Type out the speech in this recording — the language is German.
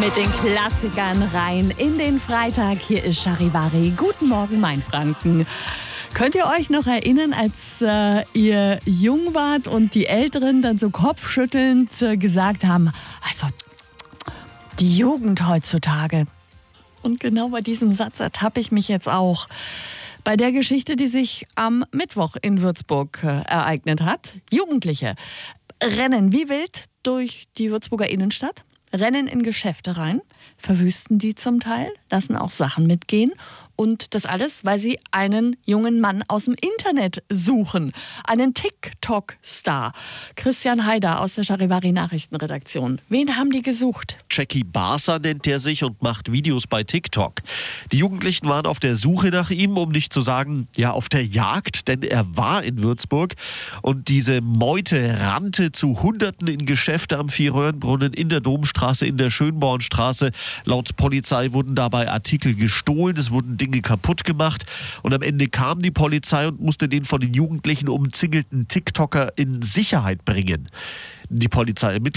Mit den Klassikern rein in den Freitag. Hier ist Charivari. Guten Morgen, Mainfranken. Könnt ihr euch noch erinnern, als ihr jung wart und die Älteren dann so kopfschüttelnd gesagt haben, also die Jugend heutzutage. Und genau bei diesem Satz ertappe ich mich jetzt auch. Bei der Geschichte, die sich am Mittwoch in Würzburg ereignet hat. Jugendliche rennen wie wild durch die Würzburger Innenstadt, rennen in Geschäfte rein, verwüsten die zum Teil, lassen auch Sachen mitgehen. Und das alles, weil sie einen jungen Mann aus dem Internet suchen. Einen TikTok-Star. Christian Haider aus der Charivari-Nachrichtenredaktion. Wen haben die gesucht? Jackie Barser nennt er sich und macht Videos bei TikTok. Die Jugendlichen waren auf der Suche nach ihm, um nicht zu sagen, ja, auf der Jagd, denn er war in Würzburg. Und diese Meute rannte zu Hunderten in Geschäfte am Vierröhrenbrunnen, in der Domstraße, in der Schönbornstraße. Laut Polizei wurden dabei Artikel gestohlen, es wurden Dinge kaputt gemacht. Und am Ende kam die Polizei und musste den von den Jugendlichen umzingelten TikToker in Sicherheit bringen. Die Polizei ermittelt